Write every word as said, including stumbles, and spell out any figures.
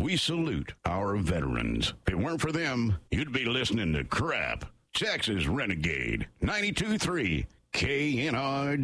We salute our veterans. If it weren't for them, you'd be listening to crap. Texas Renegade, ninety-two point three K N R